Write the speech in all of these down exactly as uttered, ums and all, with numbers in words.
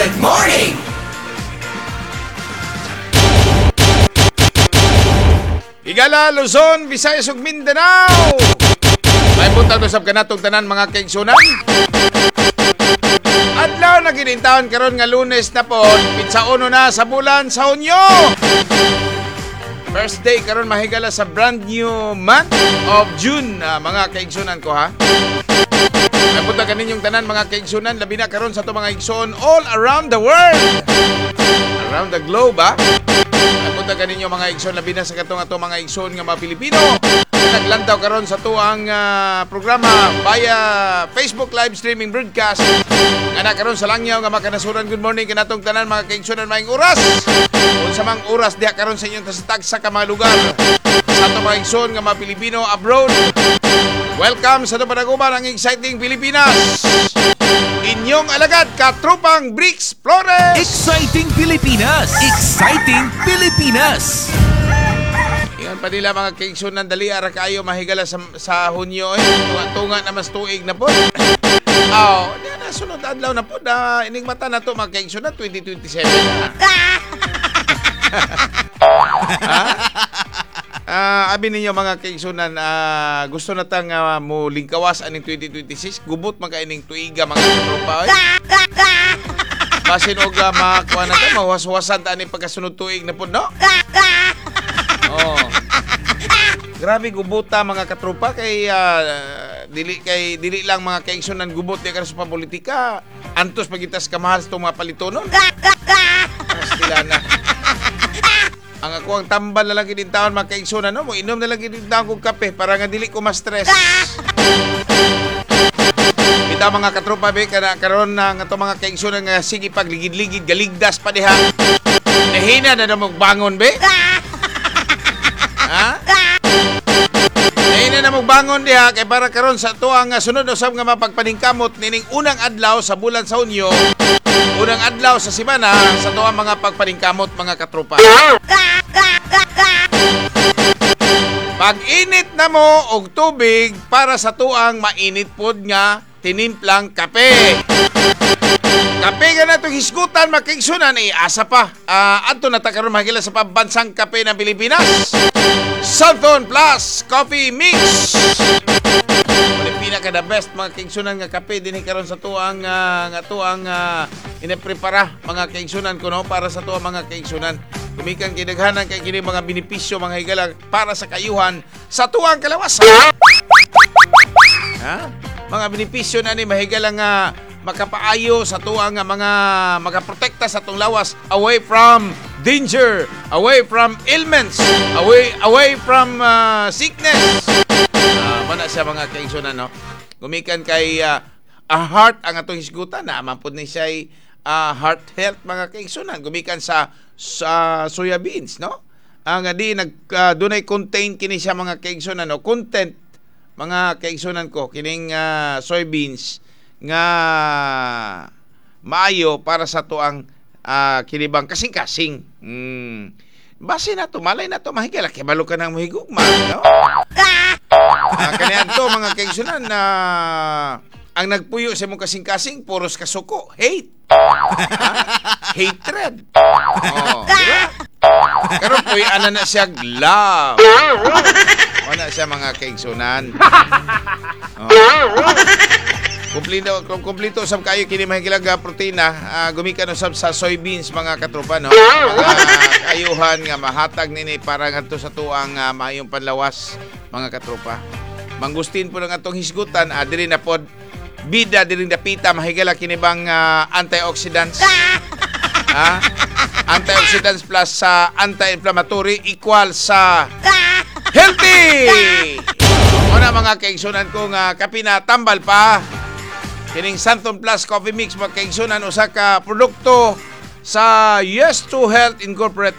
Good morning! Higala, Luzon, Visayas ug Mindanao. May buntag usab kanatong tanan mga kaigsunan. Adlaw na ginintawon karon nga Lunes na po, pitsa uno na sa bulan sa Hunyo. First day karon mahigala sa brand new month of June, uh, mga kaigsunan ko ha. May buntag kaninyong tanan mga kaigsunan, labi na karon sa to mga igsoon all around the world. Around the globe ha. Punta kaninyo mga igsoon, labi na sa katong ato mga igsoon nga mga Pilipino naglantaw karon sa tuang uh, programa via Facebook live streaming broadcast nga na karon sa langyaw nga makanasuran. Good morning kanatong tanan mga kaigsunan maayong oras. Unsa mang oras diha karon sa inyong tasatag sa ka mga lugar sa ato mga igsoon nga mga Pilipino abroad. Welcome sa ato panaguban ang exciting Pilipinas. Inyong alagad, Katrupang Bricks Flores! Exciting Pilipinas! Exciting Pilipinas! Ingan pa nila mga kaigsunan, dali ara kayo mahigala sa, sa Hunyo. Eh. Tunga-tunga na mas tuig na po. Oh, na sunod adlaw na po na ining mata na to mga kaigsunan, twenty twenty-seven na. Ha? Uh, abi ninyo mga kaigsunan, uh, gusto na tang uh, mo lingkawas aning twenty twenty-six, gubot mga ining tuiga mga katropa. Basin og uh, makakuha na to, mawas-wasan ta aning pagkasunod tuig na po, no? Oh. Grabe gubuta mga katropa kay uh, dili kay dili lang mga kaigsunan gubot di ka sa politika. Antos pagitas kamahal sa mga palitonon. Pastila na. Ang ako ang tambal na lang kinintawon mga kaigsunan, no? Mo inom na lang kinintawon kong kape para nga dili ko ma-stress. Kita mga katropa be kana karon na nga to mga kaigsunan nga sige pagligid-ligid galigdas pa diha. Nahina na na magbangon be. Ha? Nahina na magbangon diha kay para karon sa to ang sunod usab nga mapagpaningkamot nining unang adlaw sa bulan sa Hunyo. Unang adlaw sa semana sa to ang mga pagpaningkamot mga katropa. Pag-init na mo og tubig para sa tuang mainit pod nga tinimplang kape. Kape nga na itong hisgutan, makiksunan, eh, asa pa. Uh, ato na takaroon mahigila sa pambansang kape ng Pilipinas. Southern Plus Coffee Mix. Pinaka the best mga kaigsunan nga kape din karon sa tuang uh, nga tuang uh, iniprepara mga kaigsunan ko no para sa tuang mga kaigsunan. Kumikan kidaghanan kay kini mga benepisyo mga higala para sa kayuhan sa tuang kalawasan. Ha? Mga benepisyo na ni mahigala nga makapaayo sa tuang nga mga makaprotekta sa tong lawas away from danger, away from ailments, away away from uh, sickness. Uh, mana siya mga kaigsunan no. Gumikan kay uh, a heart ang atong hisgutan na mampud ni siya uh, heart health mga kaigsunan. Gumikan sa sa soya beans no. Ang uh, di nag uh, dunay contain kini siya mga kaigsunan no. Content mga kaigsunan ko kining uh, soybeans nga maayo para sa tuang uh, kinibang kasing-kasing. Mm. Base na to, malay na to, mahigala. Kaya balo ka ng mahigugma, no? Uh, kanihan to, mga kaigsunan, na uh, ang nagpuyo sa mong kasing-kasing, puros kasuko. Hate. Hatred. Oh, diba? Pero puy, ana na siya love. Ana siya mga kaigsunan. Oh. Kumplito, kumplito usab kayo kini mahigilag protina, uh, gumikan usab sa soybeans mga katropa no. Uh, ayuhan nga mahatag nini para ngadto sa tuang uh, maayong panlawas mga katropa. Mangustin po lang atong hisgutan, uh, diri na pod bida diri dapita mahigala kini bang uh, antioxidants. Ha? Antioxidants plus sa uh, anti-inflammatory equal sa healthy. Una mga kaigsunan ko nga kape na tambal pa. Kining Southern Plus Coffee Mix mga kaigsunan usa ka produkto sa Yes to Health Incorporated.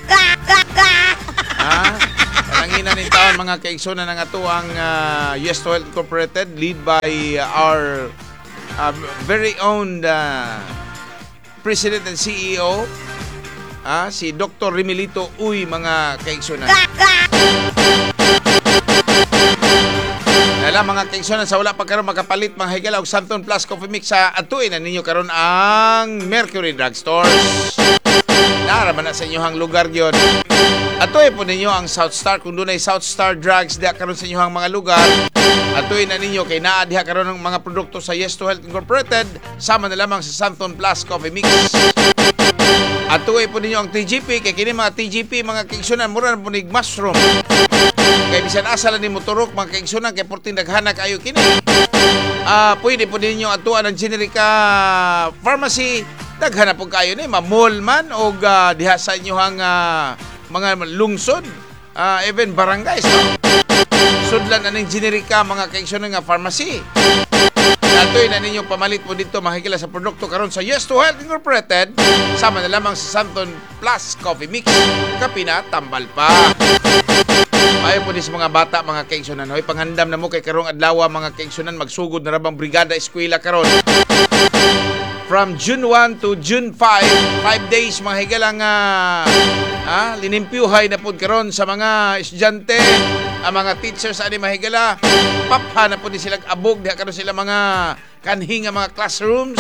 Ha? Pananginan ning taon mga kaigsunan ang atuang uh, Yes to Health Incorporated lead by our uh, very own uh, President and C E O ah, si Doctor Remilito Uy mga kaigsunan. Hala mga kaigsunan, sa wala pa karon makapalit mga higala og Santon Plus Coffee Mix sa atuin na ninyo karon ang Mercury Drugstores. Naraman na sa inyohang lugar yon. Atoy po ninyo ang South Star kung doon ay South Star Drugs diha karon sa inyohang mga lugar. Atoy na ninyo kay naa diha karon ng mga produkto sa Yes to Health Incorporated sama na lamang sa Santon Plus Coffee Mix. Atoy po ninyo ang T G P kay kini mga T G P mga kaigsunan mura na po nig mushroom. Kay bisan asa lang ni motorok mga kaigsunan kay porting daghana kayo kini. Ah, pwede po ninyo atuan ang Generica Pharmacy. Daghana po kayo ni ma-mall man o uh, diha sa inyohang uh, mga lungsod, uh, even barangays. No? Sudlan na ng Generica mga kaigsunan nga pharmacy. Atoy na ninyong pamalit po dito mahigala sa produkto karon sa Yes to Health Incorporated sama na lamang sa Santon Plus Coffee Mix. Kapina, tambal pa. Ayaw po di sa mga bata, mga kaigsunan. Hoy, panghandam na mo kay karong adlaw mga kaigsunan. Magsugod na rabang brigada eskwela karon. From June one to June five, five days mga higalang uh, ah, linimpyuhay na po karon sa mga estudyante, ang mga teachers ani mahigala. Papha na po di sila abog, diha karon sila mga kanhi nga mga classrooms.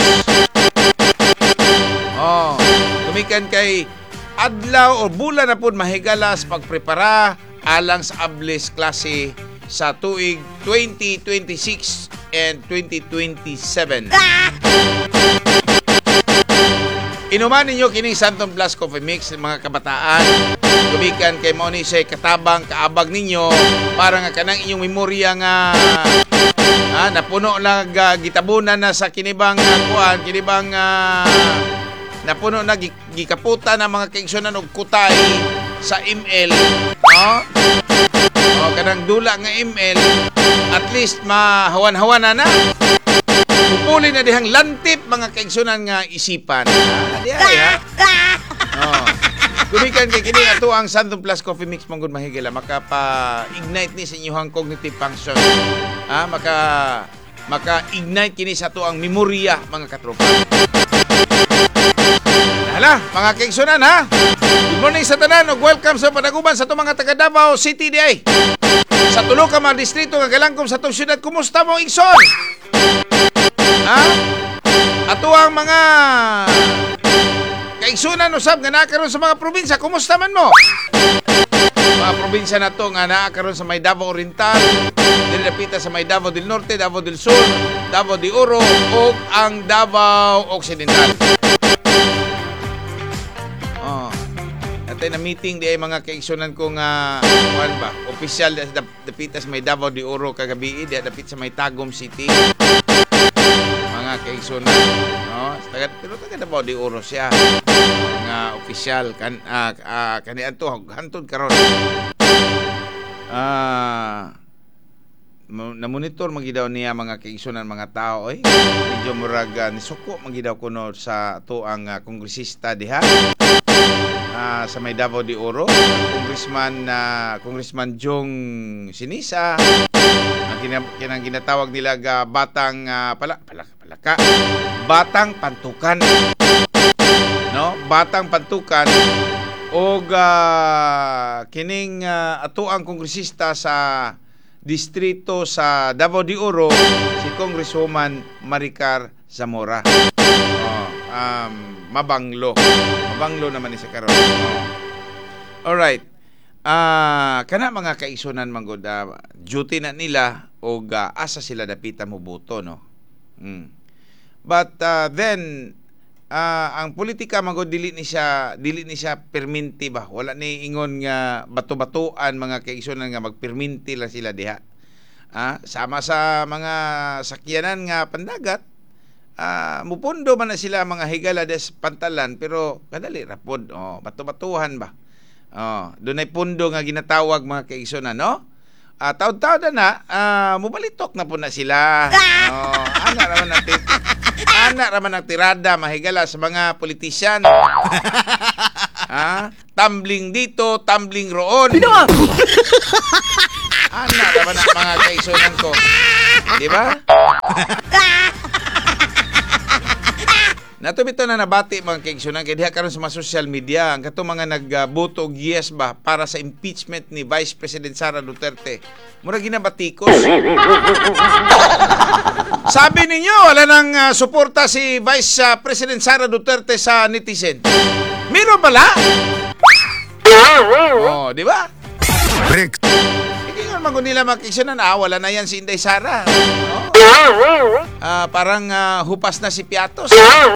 Oh, tumikan kay adlaw o bulan na po mahigala sa pagprepara alang sa Ables klase sa tuig twenty twenty-six and twenty twenty-seven. Inuman ninyo kining Santon Plus Coffee Mix mga kabataan. Tumikan kay mo ni say katabang kaabag ninyo para nga kanang inyong memorya nga ah, napuno lang uh, gitabunan na sa kinibang uh, kuan, kinibang uh, napuno na gikaputa na mga kaigsunan og kutay sa M L, no? O kanang dula nga M L at least mahawan-hawan na na. Pupuli na dihang lantip mga kaigsunan nga isipan. Ah, di ay ha. Oh. Gumikan kay kini ato ang Santon Plus Coffee Mix manggod mahigala makapa-ignite ni sa inyong cognitive function. Ah, maka maka-ignite kini sa ato ang memorya mga katropa. Hala, mga kaigsunan ha. Good morning sa tanan ug welcome sa panaguban sa ato mga taga Davao City di ay. Sa tulo ka mga distrito nga galangkom sa atong syudad, kumusta mo igsoon? Ha? Ato ang mga kaigsunan usab nga naa karon sa mga probinsya, kumusta man mo? Mga probinsya na to nga naa karon sa may Davao Oriental, dili dapita sa may Davao del Norte, Davao del Sur, Davao de Oro ug ang Davao Occidental. Oh. Atay na meeting di ay mga kaigsunan ko nga kuan ba, opisyal dapita sa may Davao de Oro kagabi, di dapit sa may Tagum City. Mga kaigsunan, no? Taga, pero taga Davao de Oro siya. Mga opisyal kan ah uh, kaniadto hantod karon. Ah uh, na monitor magidaw niya mga kaigsunan mga tao oy. Medyo murag uh, nisuko magidaw kuno sa ato ang uh, kongresista diha. Uh, sa may Davao de Oro, Congressman uh, Congressman Jong Sinisa, ang kinang ginatawag nila ga batang uh, pala, pala, palaka, batang pantukan, no? Batang pantukan og uh, kining uh, ato ang kongresista sa distrito sa Davao de Oro, si Congresswoman Maricar Zamora. Oh, um, mabanglo. Mabanglo naman ni sa karon. Oh. Alright. Ah, uh, kana mga kaigsunan manggod uh, duty na nila og uh, asa sila dapita mo boto, no. Mm. But uh, then uh, ang politika manggod dili ni siya dili ni siya perminti ba. Wala ni ingon nga bato-batuan mga kaigsunan nga magperminti lang sila diha. Ah, sama sa mga sakyanan nga pandagat. Ah, uh, mupundo man na sila mga higala des pantalan pero kadali rapod. Oh, bato-batuhan ba. Oh, dunay pundo nga ginatawag mga kaigsunan, no? Ah, uh, taud-taud na, ah, uh, mubalitok na po na sila. Oh, ana raman natin. Ana raman ang tirada mahigala sa mga politisyan. Ah, tumbling dito, tumbling roon. Binawa. Ana raman ang mga kaigsunan ko. Di ba? Nato bitaw na nabati mga kaigsunan kay diha karon sa mga social media ang kato mga nagboto og yes ba para sa impeachment ni Vice President Sara Duterte. Mura ginabatikos. Sabi ninyo wala nang uh, suporta si Vice uh, President Sara Duterte sa netizen. Miro bala? Oh, di ba? Break. Hindi nga naman kung nila makikisunan, ah, wala na yan si Inday Sara. Oh. Ah, parang ah, hupas na si Piatos. Oh.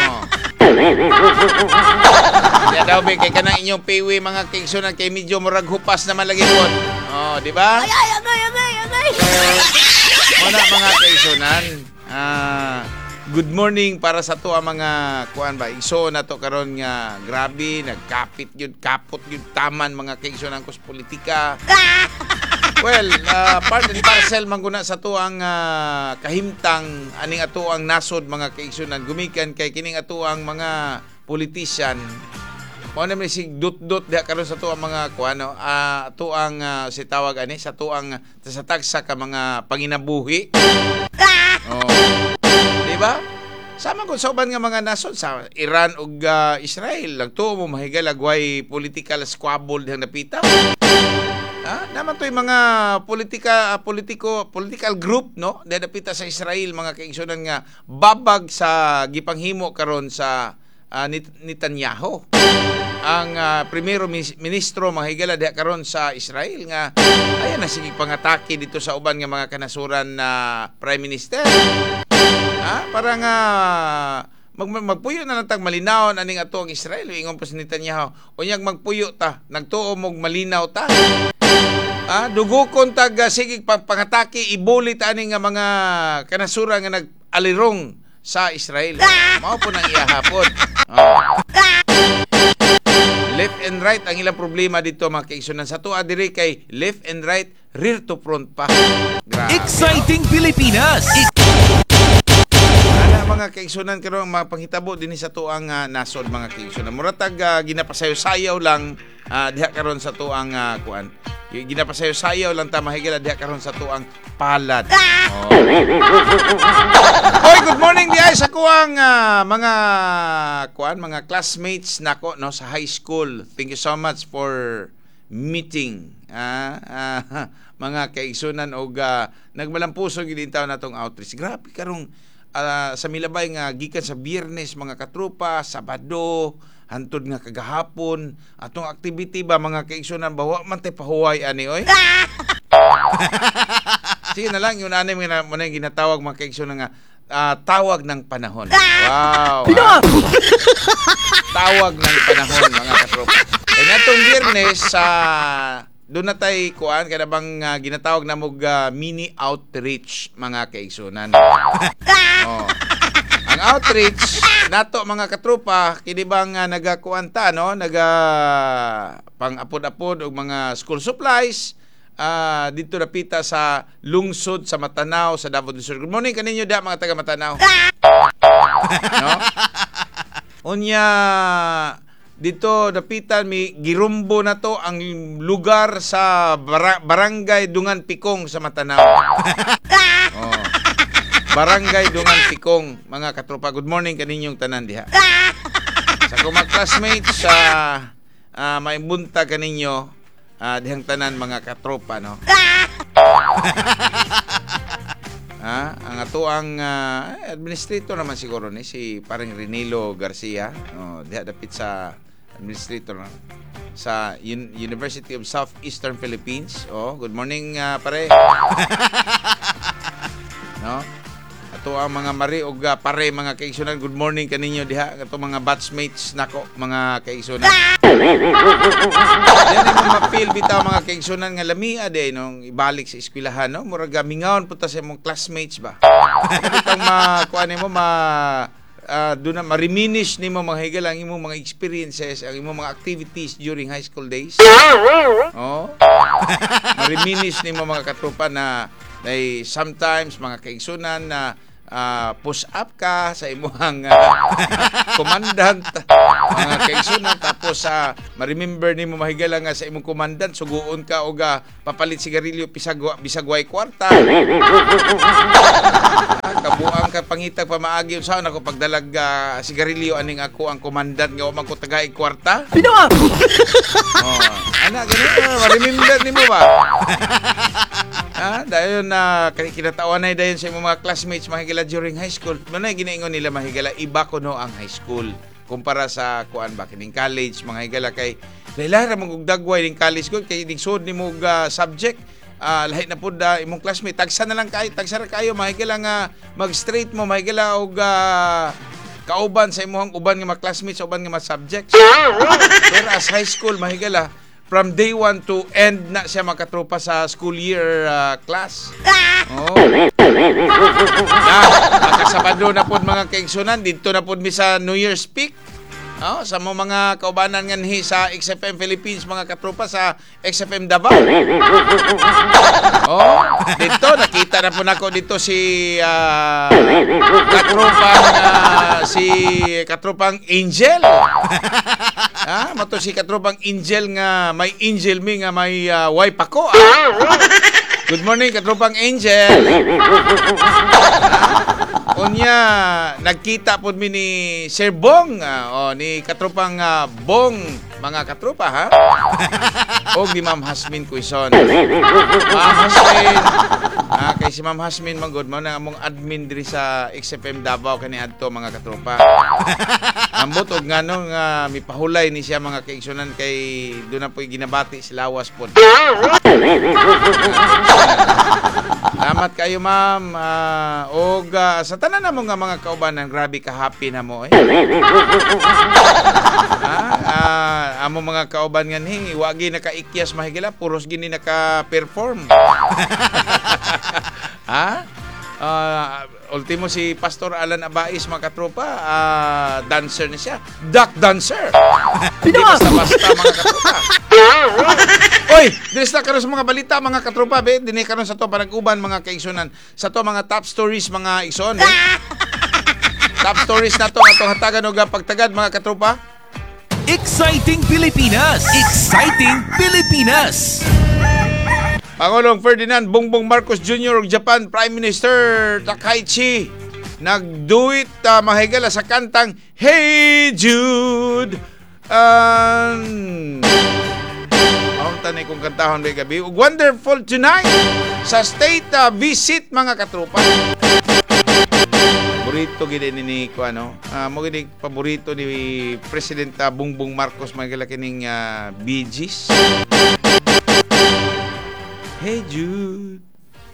Kaya daw, be, kay kanang inyong piwi mga kikisunan, kay medyo murag hupas na malagi po. Oh, di ba? Ay, ay, agay, agay, agay. Wala mga kikisunan. Ah, good morning para sa to ang mga kuan ba iso na to karon nga grabe nagkapit yun kapot yun taman mga kikisunan kus politika. Well, uh, part and parcel man guna sa to ang uh, kahimtang aning ato ang nasod mga kaigsunan gumikan kay kining ato ang mga politician. Mao na may sig dut-dut diha karon sa to ang mga kuano uh, ato ang uh, si tawag ani sa to ang sa tagsa ka mga panginabuhi. Oh. Di ba? Sama ko sa uban nga mga nasod sa Iran ug uh, Israel nagtuo mo mahigal agway political squabble dihang napita. Ah, naman to'y mga politika, politiko, political group, no? Dadapita sa Israel, mga kaigsunan nga, babag sa gipanghimo karon sa uh, Netanyahu. Ang uh, primero ministro, mga higala, diha karon sa Israel nga, ayan na, sige pangatake dito sa uban nga mga kanasuran na uh, Prime Minister. Ah, para nga, mag magpuyo na lang tag malinaw aning ato ang Israel. Ingon pa si Netanyahu, unyag magpuyo ta, nagtuo mog malinaw ta. Ah, dugukon tag uh, sige pangatake ibulit ani nga mga kanasura nga nag-alirong sa Israel. Mao po nang iyahapon. Oh. Left and right ang ilang problema dito mga kaigsunan. Sa tuwa diri kay left and right, rear to front pa. Grabe. Exciting Pilipinas! Ana mga kaigsunan karon mga panghitabo dinhi sa tuang uh, nasod mga kaigsunan. Muratag uh, ginapasayaw-sayaw lang uh, diha karon sa tuang uh, kuan. Ginapasayaw-sayaw lang ta mahigala diha karon sa tuang palad. Oh. Oy, good morning di ay sa kuang uh, mga kuan mga classmates nako no sa high school. Thank you so much for meeting. Ah, uh, mga kaigsunan og uh, nagmalampuso gid taw natong outreach. Grabe karong uh, sa milabay nga gikan sa Biyernes mga katrupa, Sabado, hantod nga kagahapon atong activity ba mga kaigsunan bawa man tay pahuway ani oy. Sige na lang yun ani mo na mo ginatawag mga kaigsunan nga uh, tawag ng panahon. Wow. Ah. Tawag ng panahon mga katropa. Kay natong Biyernes sa uh, doon na tay kuan kada bang uh, ginatawag na mog uh, mini outreach mga kaigsunan. Oh. Ang outreach nato mga katropa kini bang uh, nagakuanta no naga pang-apod-apod og mga school supplies uh, dito napita sa lungsod sa Matanao sa Davao del Sur. Good morning kaninyo da mga taga Matanao. No? Unya dito napitan mi girumbo na to ang lugar sa bar- barangay Dungan Pikong sa Matanao. Oh. Barangay Dungan Pikong mga katropa. Good morning kaninyong tanan diha. Sa kumag classmates sa uh, maimbunta kaninyo uh, dihang tanan mga katropa no. Ah, ang ato ang uh, administrator naman siguro ni si parang Renilo Garcia. Oh, diha dapit sa administrator no? Sa Un- University of Southeastern Philippines. Oh, good morning uh, pare. No? Ato ang mga mari og uh, pare mga kaigsunan. Good morning kaninyo diha ato mga batchmates nako mga kaigsunan. Yan mo mapil bitaw mga kaigsunan nga lamia day nung ibalik sa eskwelahan no. Murag mingaon punta sa imong classmates ba. Bitaw ma kuan mo ma uh, do na ma-reminisce nimo mga higal ang imong mga experiences, ang imong mga activities during high school days. Oh. Ma-reminisce nimo mga katropa na ay sometimes mga kaigsunan na uh, push up ka sa imong uh, commandant mga kaigsunan. Tapos sa ma-remember nimo mahigala nga sa imong komandan suguon ka og ah, papalit sigarilyo bisag bisagway kwarta. Ah, kabuang ka pangitag pamaagi unsaon ako pagdalag ah, sigarilyo aning ako ang komandan nga wa man ko tagaig kwarta. Binuang! Oh, ana ganito, ma-remember nimo ba? Ah, dayon na uh, kinatawa na dayon sa imong mga classmates mahigala during high school. Manay ginaingon nila mahigala iba ko no ang high school kumpara sa kuan ba kining college mga higala kay lahi ra mong dagway ning college ko kay digsod nimo uh, subject uh, lahi na pud uh, imong classmate tagsa na lang kayo tagsa ra kayo mahigala nga mag straight mo mahigala og uh, kauban sa imong uban nga mga classmates uban nga mga subjects. Pero as high school mahigala from day one to end na siya makatropa sa school year uh, class. Oh. Na, nakasabado na po mga kaigsunan. Dito na po mi sa New Year's Peak. Oh, sa mga, mga kaubanan nga ni sa X F M Philippines, mga katropa sa X F M Davao. Oh, dito nakita na po nako dito si uh, katropang uh, si katropang Angel. Ah, mato si katropang Angel nga may Angel mi nga may uh, wife ako. Ah. Good morning katropang Angel. Ah, unya nagkita pod mi ni Sir Bong ah, oh, ni katropang uh, Bong mga katropa ha. Og ni Ma'am Hasmin Quezon. Ma'am Hasmin. Ah, kay si Ma'am Hasmin manggod mo na among admin diri sa X F M Davao kani adto mga katropa. Ambot og ngano nga mipahulay ni siya mga kaigsunan kay do na po'y ginabati si lawas pod. Salamat kayo ma'am. Uh, og uh, sa tanan namo nga mga kaubanan grabe ka happy na mo eh. Ah, uh, amo mga kauban nga ni wagi nakaikyas mahigala puros gini naka-perform. Ha? Uh, ultimo si Pastor Alan Abais mga katropa, uh, dancer na siya. Duck dancer. Hindi basta-basta mga katropa. Oy, dinis na karon sa mga balita mga katropa, be, dinhi karon sa to panag-uban mga kaigsunan. Sa to mga top stories mga igsoon. Eh. Top stories na to atong hatagan og pagtagad mga katropa. Exciting Pilipinas! Exciting Pilipinas! Pangulong Ferdinand Bongbong Marcos Junior ug Japan Prime Minister Takaichi nagduit uh, mahigala sa kantang Hey Jude. Um, Ang tanay kong kantahon may gabi. Ug Wonderful Tonight sa state uh, visit mga katropa. Paborito gid ni ko ano. Uh, mo gid paborito ni President uh, Bongbong Marcos mahigala kining uh, Bee Gees. Hey Jude.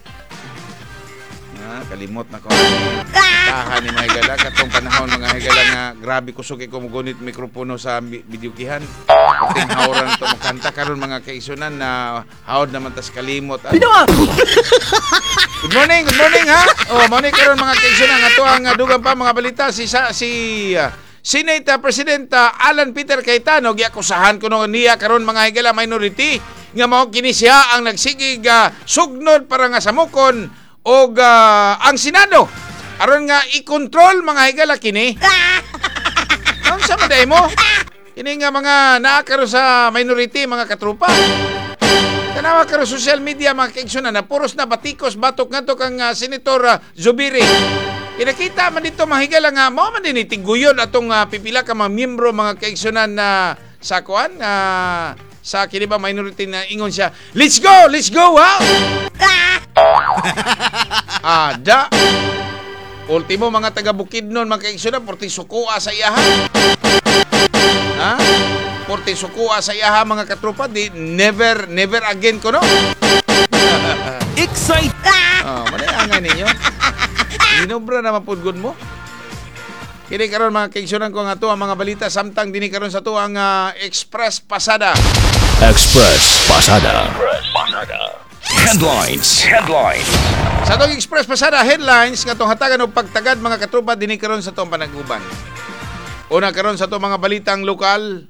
Ah, kalimot na ko. Tahan ni mga higala katong panahon mga higala nga grabe kusog ko mugunit mikropono sa videokihan. Kating hawran to makanta karon mga kaisunan na hawd naman tas kalimot. Ah. Good morning, good morning ha. Oh, morning karon mga kaisunan ato ang dugang pa mga balita si si uh, Senate uh, President uh, Alan Peter Cayetano giakusahan kuno niya karon mga higala minority nga mao kini siya ang nagsigig uh, sugnod para nga samukon og uh, ang Senado aron nga i-control mga higala kini. Ano sa maday mo? Kini nga mga naa karon sa minority mga katropa. Tanawa karon social media mga kaigsunan na puros na batikos batok ngadto kang uh, Senator uh, Zubiri. Kinakita man dito mga higala nga mao man din tiguyon atong uh, pipila ka mga miyembro mga kaigsunan na uh, sa kuan uh, sa kini ba minority na ingon siya, let's go, let's go, ha? Ada. Ultimo mga taga Bukidnon mga kaigsunan porti sukua sa iyaha. Ha? Porti sukua sa iyaha mga katropa, di never never again ko no. Excite! Oh, manayangan ninyo. Ginobra naman pudgon mo. Kini karon mga kaigsunan ko nga to ang mga balita samtang dinhi karon sa to ang uh, Express Pasada. Express Pasada. Headlines. Headlines. Sa tong Express Pasada headlines nga tong hatagan og pagtagad mga katropa dinhi karon sa tong panag-uban. Una karon sa to mga balitang lokal.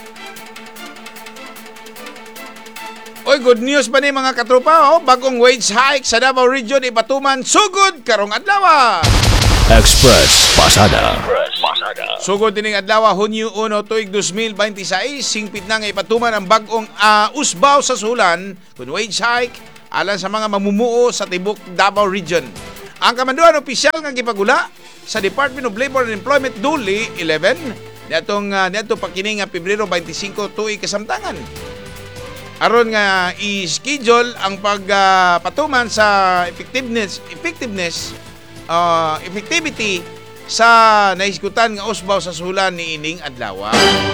Oy, good news ba ni mga katropa? Oh, bagong wage hike sa Davao Region ipatuman sugod karong adlaw. Express Pasada. Sugod dining adlaw Hunyo uno tuig two thousand twenty-six, singpit na nga ipatuman ang bag-ong uh, usbaw sa sulan kun wage hike alang sa mga mamumuo sa tibok Davao Region. Ang kamanduan opisyal nga gipagula sa Department of Labor and Employment Duli eleven niadtong uh, niadto pa kini nga Pebrero twenty-five tuig kasamtangan. Aron nga i-schedule ang pagpatuman uh, sa effectiveness effectiveness uh, effectivity sa naiskutan nga usbaw sa sulan ni ining adlaw.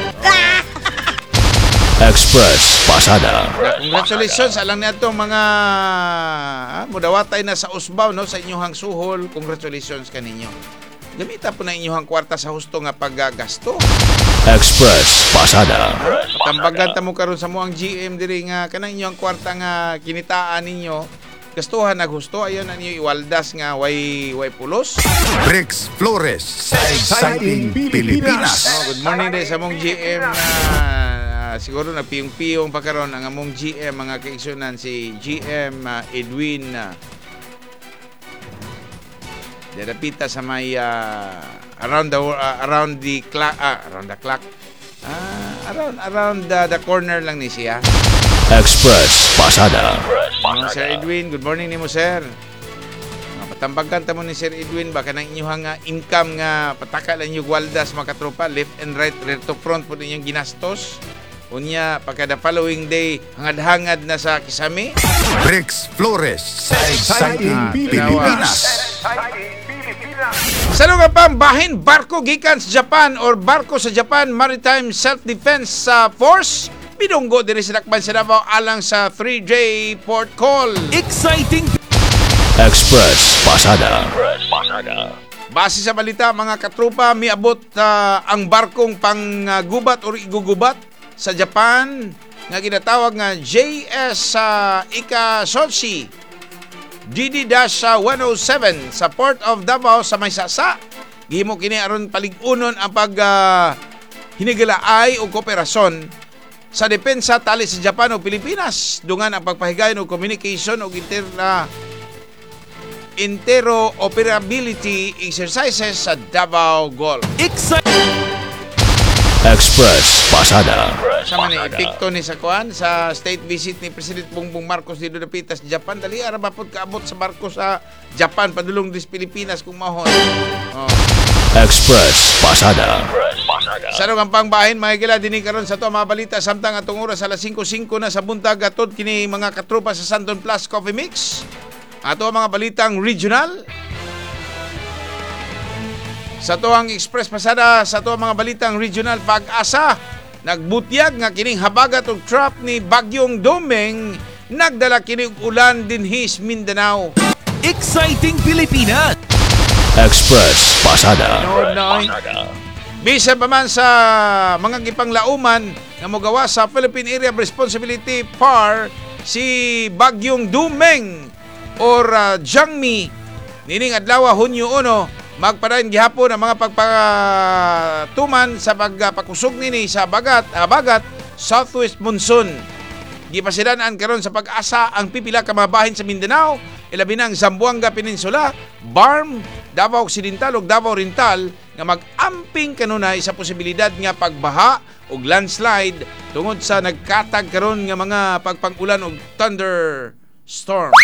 Express Pasada. Congratulations alang niadtong mga ah, mudawatay na sa usbaw no sa inyong suhol. Congratulations kaninyo. Gamita po na inyong kwarta sa husto nga paggagasto. Express Pasada. Tambagan ta mo karon sa mo ang G M diri nga kanang inyong kwarta nga kinitaan ninyo. Gastuhan nag husto ayon na niyo iwaldas nga way way pulos. Rex Flores sa Exciting Pilipinas. Oh, good morning din sa mong G M na uh, siguro nagpiyong-piyong pa karon ang among G M mga kaigsunan si G M uh, Edwin uh, Derapita sa may uh, around the uh, around the clock uh, around the clock uh, around around the, the corner lang ni siya. Express Pasada. Uh, Sir Edwin, good morning nimo sir. Uh, patambagan ta mo ni Sir Edwin baka nang inyong nga income nga pataka lang yung gwaldas mga katropa left and right rear to front po ninyong ginastos. Unya pagka the following day hangad-hangad na sa kisame. Rex Flores sa Exciting Ah, Pilipinas. Sa lugar pang bahin barko gikan sa Japan or barko sa Japan Maritime Self-Defense uh, Force bidunggo diri sa Dakban sa Davao alang sa three-day port call. Exciting Express Pasada. Base sa balita mga katrupa, miabot uh, ang barkong panggubat uh, or igugubat sa Japan nga ginatawag nga J S uh, Ika Sochi D D one oh seven sa Port of Davao sa Maysasa. Gihimo kini aron palig-unon ang pag uh, hinigalaay o kooperasyon sa depensa tali sa Japan o Pilipinas dungan ang pagpahigayon og communication o inter uh, interoperability exercises sa Davao Gulf. Exciting Express Pasada. Sa man epekto ni sa kuan sa state visit ni President Bongbong Marcos dito dapita sa Japan dali ara ba pud kaabot sa barko sa Japan padulong dis Pilipinas kung mahon. Oh. Express Pasada. Sa ang pangbahin mga gila dinhi karon sa to mga balita samtang atong oras alas five five na sa buntag atod kini mga katropa sa Santon Plus Coffee Mix. Ato ang mga balitang regional. Sa toang Express Pasada, sa toang mga balitang regional pag-asa, nagbutyag nga kining habagat og trap ni Bagyong Domeng, nagdala kining ulan dinhi sa Mindanao. Exciting Pilipinas. Express Pasada. Nood na oy. Bisan pa man sa mga gipanglauman nga mogawa sa Philippine Area of Responsibility P A R si Bagyong Domeng or uh, Jiangmi nining adlaw Hunyo uno magpadayon gihapon ang mga pagpatuman sa pagpakusog nini sa bagat habagat southwest monsoon. Gipasidan-an karon sa pag-asa ang pipila ka mga bahin sa Mindanao, ilabi na ang Zamboanga Peninsula, Barm, Davao Occidental ug Davao Oriental nga mag-amping kanunay sa posibilidad nga pagbaha ug landslide tungod sa nagkatag karon nga mga pagpang-ulan ug thunderstorm.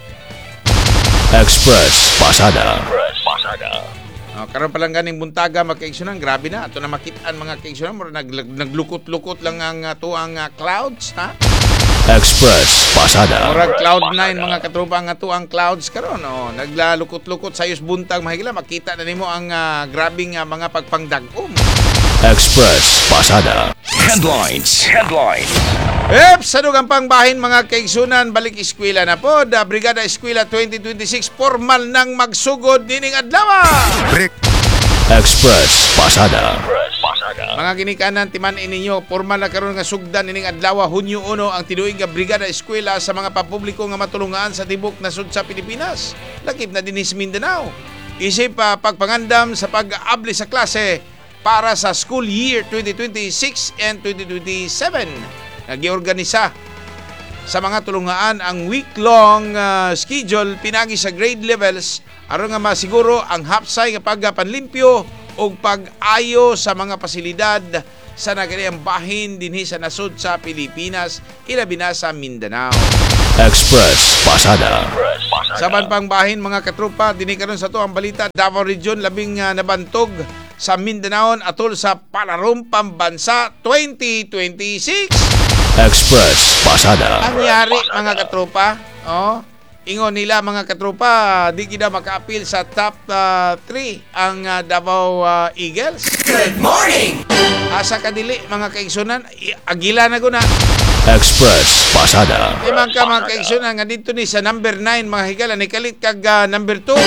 Express Pasada. Oh, karon pa lang ganing buntaga magkaigsunan, grabe na ato na makitaan mga kaigsunan mo nag, naglukot-lukot lang ang uh, tuang uh, clouds ha. Express Pasada. Murag cloud nine mga katropa nga tuang clouds karon oh, naglalukot-lukot sa yus buntag mahigala makita na nimo ang uh, grabing uh, mga pagpangdag-om. Express Pasada. Headlines. Headlines. Ep, sa dugang pangbahin mga kaigsunan, balik eskwela na po. Da Brigada Eskwela twenty twenty-six formal nang magsugod nining adlaw. Break. Express Pasada. Mga ginikanan timan ininyo, formal na karon nga sugdan nining adlaw Hunyo uno ang tinuig nga Brigada Eskwela sa mga papubliko nga matulungan sa tibok nasud sa Pilipinas. Lakip na dinhi sa Mindanao. Isip pa uh, pagpangandam sa pag-abli sa klase para sa school year twenty twenty-six and twenty twenty-seven. Nagiorganisa sa mga tulungaan ang week-long uh, schedule pinagi sa grade levels aron nga masiguro ang hapsay nga pagpanlimpyo o og pag-ayo sa mga pasilidad sa nagariang bahin dinhi sa nasod sa Pilipinas, ilabi na sa Mindanao. Express Pasada. Saban pang bahin mga katropa, dinhi karon sa to ang balita, Davao Region labing uh, nabantog sa Mindanao atol sa Palarong Pambansa twenty twenty-six. Express Pasada. Ang yari mga katropa, oh, ingon nila mga katropa, di kita maka-appeal sa top three ang uh, Davao uh, Eagles. Good morning! Asa kadili mga kaigsunan, agila na guna. Express Pasada. Di man ka mga kaigsunan nga dito ni sa number nine mga higala, ni kalit kag uh, number two.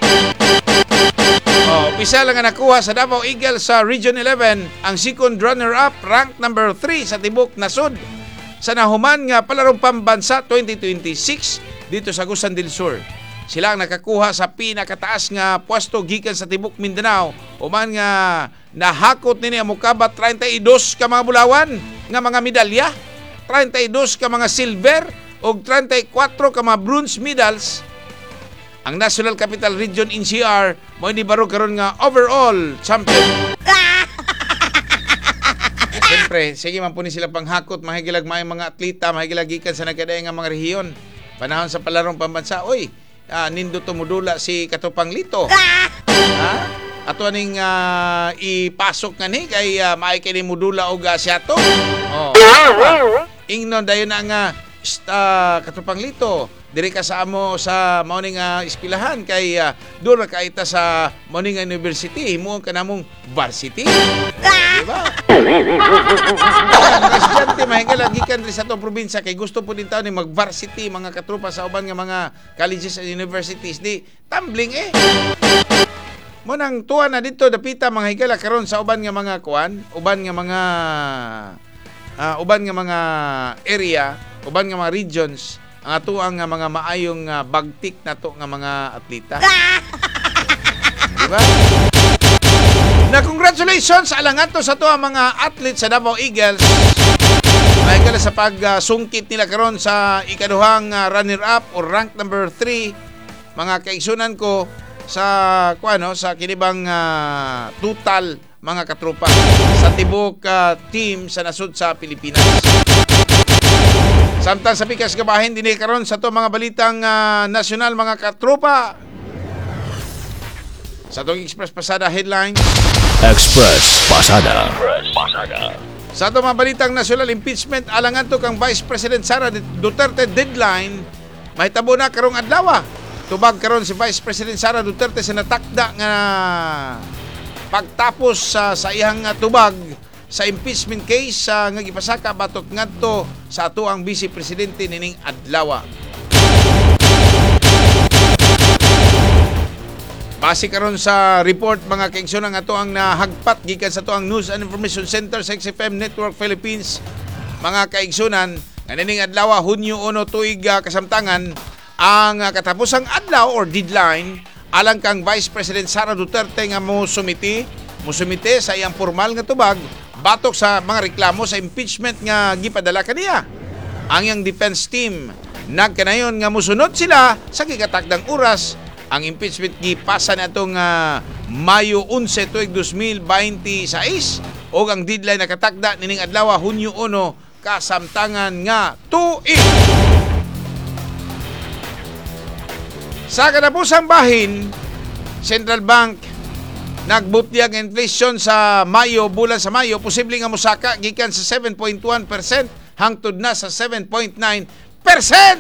Oh, pisa lang nga nakuha sa Davao Eagles sa Region eleven, ang second runner-up, ranked number three sa tibok nasod sa nahuman nga Palarong Pambansa twenty twenty-six dito sa Agusan del Sur. Sila ang nakakuha sa pinakataas nga pwesto gikan sa tibok Mindanao, uman nga nahakot nini ang mukabat thirty-two ka mga bulawan nga mga medalya, thirty-two ka mga silver ug thirty-four ka mga bronze medals. Ang National Capital Region N C R mo ni baro karon nga overall champion. Siyempre, sige man po ni sila panghakot, mahigilag may mga atleta, mahigilag gikan sa nagkadayo nga mga rehiyon. Panahon sa Palarong Pambansa, oy, ah, nindo tumudula si Katupang Lito. Ha? Ato ning uh, ipasok nga ni kay uh, maay kini mudula og asyato. Oh. Ingnon dayon na nga uh, Katupang Lito. Diri ka sa amo sa morning uh, eskwelahan kay uh, doon ka ita sa morning university, himo ka namong varsity. Diba? Ang estudyante mahingala gikan diri sa atong probinsya kay gusto po din taon ni mag-varsity mga katropa sa uban nga mga colleges and universities, di tumbling eh. Mo nang tuwa na dito dapita mga higala karon sa uban nga mga kuan, uban nga mga uh, uban nga mga area, uban nga mga regions, ang ato ang uh, mga maayong uh, bagtik na to nga mga atleta. Diba? Na congratulations alang ato sa to ang mga athletes sa Davao Eagles. May kala sa pagsungkit uh, nila karon sa ikaduhang uh, runner-up or rank number three, mga kaigsunan ko sa kuano sa kinibang uh, total mga katropa sa tibok uh, team sa nasud sa Pilipinas. Samtang sa pikas gabahin dinhi karon sa to mga balitang uh, nasyonal mga katropa. Sa tong Express Pasada headlines. Express Pasada. Sa to mga balitang nasyonal, impeachment alangan to kang Vice President Sara Duterte deadline mahitabo na karong adlaw. Tubag karon si Vice President Sara Duterte sa natakda nga pagtapos uh, sa iyang uh, tubag sa impeachment case uh, nga gipasaka batok ngadto sa ato ang Vice Presidente nining adlaw. Base karon sa report mga kaigsoon ang ato ang nahagpat gikan sa ato ang News and Information Center sa X F M Network Philippines. Mga kaigsunan, nga nining adlaw Hunyo uno tuig uh, kasamtangan ang uh, katapusang adlaw or deadline alang kang Vice President Sara Duterte nga mo sumiti, mo sumite sa iyang formal nga tubag batok sa mga reklamo sa impeachment nga gipadala kaniya. Ang iyang defense team nagkanayon nga musunod sila sa gigatakdang oras. Ang impeachment gipasa na itong uh, Mayo eleven tuig twenty twenty-six o ang deadline nakatakda nining adlaw Hunyo uno kasamtangan nga tuig. Sa katapusang bahin, Central Bank nagbutyag inflation sa Mayo, bulan sa Mayo, posible nga musaka gikan sa seven point one percent hangtod na sa seven point nine percent.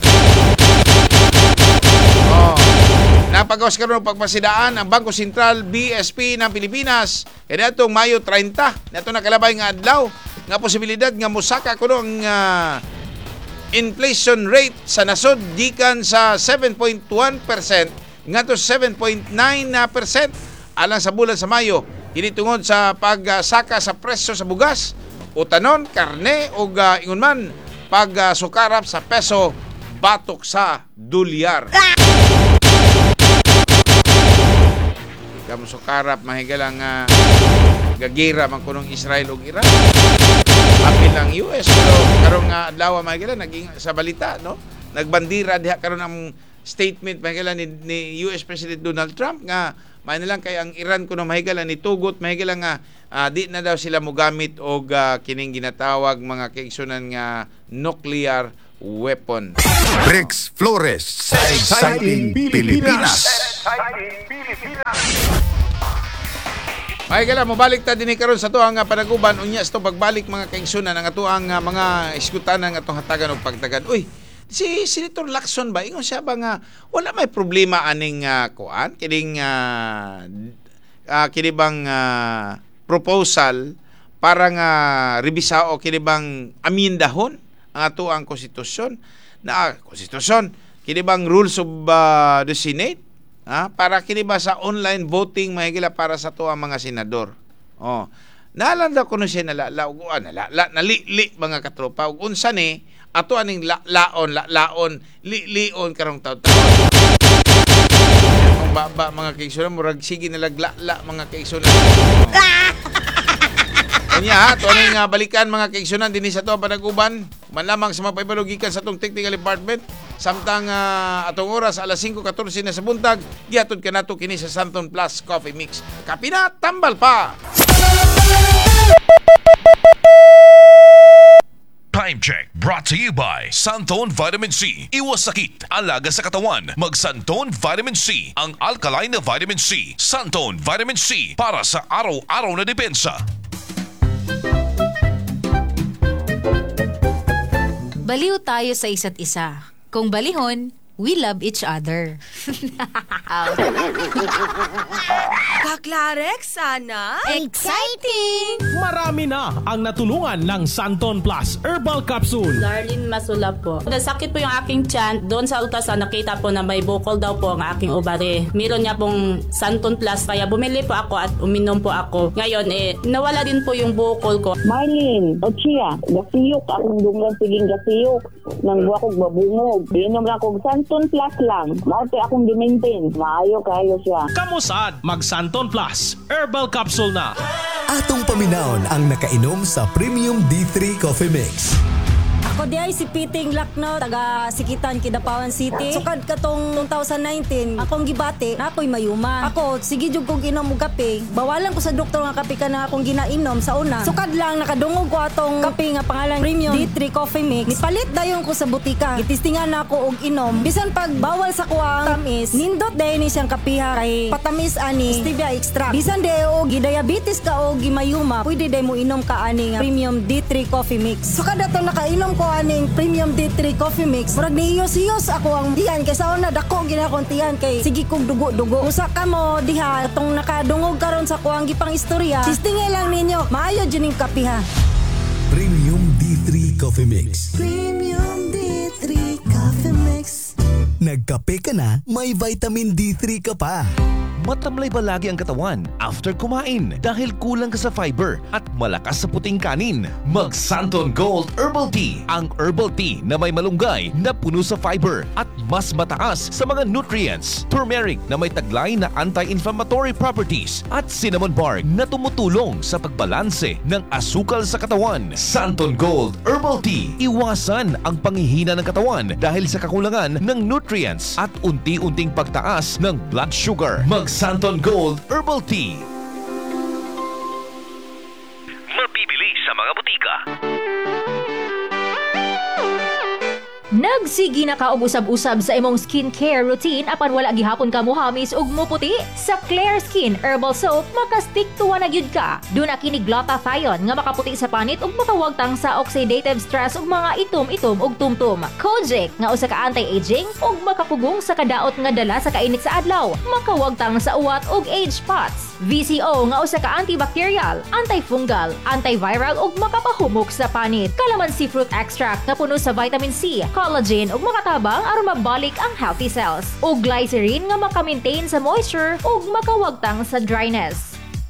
Oh. Napagawas karon og pagpasidaan ang Bangko Sentral B S P ng Pilipinas kaya atong Mayo thirty nato nakalabay nga adlaw nga posibilidad nga musaka kuno ang uh, inflation rate sa nasod gikan sa seven point one percent ngadto seven point nine percent alang sa bulan sa Mayo. Kini tungod sa pagsaka sa presyo sa bugas, utanon, karne ug uh, ingon man pagsukarap sa peso batok sa dolyar. Kamu sukarap mahigalang uh, gagira man kunong Israel ug Iran. Apil ang U S pero karong nga uh, adlaw mahigala naging sa balita no, nagbandira diha karon ang statement mahigala ni, ni U S President Donald Trump nga may na lang kay ang Iran kuno mahigalan ni tugot mahigalan nga uh, di na daw sila mogamit og uh, kining ginatawag mga kaigsunan nga nuclear weapon. Rex Flores, Exciting Pilipinas. May gala, mabalik ta din karon sa tuang uh, panaguban unya sa pagbalik mga kaigsunan ang atuang uh, mga iskutanan atong hatagan og pagtagad. Uy, si Senator Lacson ba ingon siya ba nga wala may problema aning uh, kuan kining uh, uh, kini bang uh, proposal para nga rebisao kini bang amindahon ang atuang konstitusyon na uh, konstitusyon kini bang rules of uh, the Senate. Ah, para kini ba sa online voting mahigila para sa tuwa mga senador. Oh. Naalala ko no siya na lauguan na la, nalili mga katropa ug unsa ni ato aning la, laon la, laon li, lion karong taw. Ang baba mga kaigsunan murag sige nalagla la mga kaigsunan. Kanya ha, to aning uh, balikan mga kaigsunan dinhi sa to panaguban man lamang sa mapaybalugikan sa tong technical department. Samtang uh, atong oras alas singko fourteen na sa buntag, giatod kanato kini sa Santon Plus Coffee Mix. Kapina, tambal pa! Time check brought to you by Santon Vitamin C. Iwas sakit, alaga sa katawan. Mag Santon Vitamin C, ang alkaline na vitamin C. Santon Vitamin C para sa araw-araw na depensa. Baliw tayo sa isa't isa. Kung balihon, we love each other. Kaklarek, sana? Exciting! Marami na ang natulungan ng Santon Plus Herbal Capsule. Darlene Masula po. Nasakit po yung aking tiyan. Doon sa ultrasound nakita po na may bukol daw po ang aking ovary. Meron niya pong Santon Plus. Kaya bumili po ako at uminom po ako. Ngayon eh, nawala din po yung bukol ko. Marlene, Ochia, gasiyok. Akong dungan siging gasiyok. Nang buwa kong babungog. Inom lang kong Santon Plus lang. Mauti akong dimaintain. Maayo kayo siya. Kamusad, mag Santon Plus Herbal Capsule na. Atong paminawon ang nakainom sa Premium D three Coffee Mix. Ako di ay si Piting Lakno, taga Sikitan, Kidapawan City. Sukad katong twenty nineteen, akong gibati, na ako'y mayuma. Ako, sige jud kong inom og kape. Bawalan ko sa doktor nga kape ka na akong ginainom sa una. Sukad lang, nakadungog ko atong kape nga pangalan Premium D three Coffee Mix. Nipalit dayon ko sa butika. Gitistingan na ako og inom. Bisan pag bawal sa kuwang tamis, nindot dayon ni siyang kapiha kay patamis ani stevia extract. Bisan dayo og gidiabetes ka og gimayuma, pwede day mo inom ka ani nga Premium D three Coffee Mix. Sukad ato nakainom ko aning Premium D three Coffee Mix. Murag niyos-iyos ako ang diyan kay sa una dako ginakon tiyan kay sige kog dugo-dugo. Usa ka mo diha tong nakadungog karon sa kuang gipang istorya. Sistingay lang ninyo. Maayo jud ning kapiha. Premium D three Coffee Mix. Premium D three Coffee Mix. Nagkape ka na, may vitamin D three ka pa. Matamlay ba lagi ang katawan after kumain dahil kulang ka sa fiber at malakas sa puting kanin? Mag Santon Gold Herbal Tea, ang herbal tea na may malunggay na puno sa fiber at mas mataas sa mga nutrients. Turmeric na may taglay na anti-inflammatory properties at cinnamon bark na tumutulong sa pagbalanse ng asukal sa katawan. Santon Gold Herbal Tea, iwasan ang panghihina ng katawan dahil sa kakulangan ng nutrients at unti-unting pagtaas ng blood sugar. Mag Santon Gold Herbal Tea. Mabibili sa mga butika. Nagsigi na ka og usab-usab sa imong skincare routine apan wala gihapon ka mohamis ug moputi? Sa Claire Skin Herbal Soap maka-stick to na gyud ka. Doon na kini glutathione nga makaputi sa panit ug makawagtang sa oxidative stress ug mga itom-itom ug tumtum. Kojic nga usa ka anti-aging ug makapugong sa kadaot nga dala sa kainit sa adlaw. Makawagtang sa uwat ug age spots. V C O nga usa ka antibacterial, antifungal, antiviral ug makapahumok sa panit. Calamansi fruit extract nga puno sa vitamin C, collagen ug makatabang aron mabalik ang healthy cells. Ug glycerin nga maka-maintain sa moisture ug makawagtang sa dryness.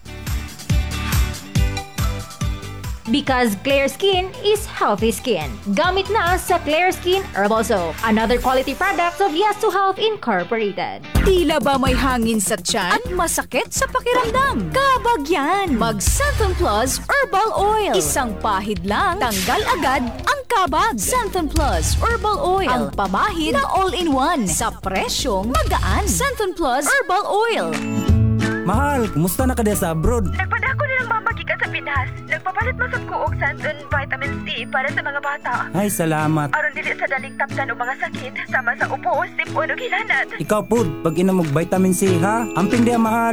Because Claire Skin is healthy skin. Gamit na sa Claire Skin Herbal Soap. Another quality product of Yes to Health Incorporated. Tila ba may hangin sa tiyan at masakit sa pakiramdam? Kabag yan! Mag Santon Plus Herbal Oil. Isang pahid lang, tanggal agad ang kabag. Santon Plus Herbal Oil. Ang pamahid na all-in-one sa presyong magaan. Santon Plus Herbal Oil. Mahal, kumusta na ka diya sa abroad? Nagpadako nilang mamagi ka sa Pinas. Nagpapalit mo sa kuog Santon Vitamin C para sa mga bata. Ay, salamat. Aron dili sa daling tapdan o mga sakit sama sa upo, sipon o hilanat. Ikaw pud, pag inom og vitamin C ha, amping diya mahal.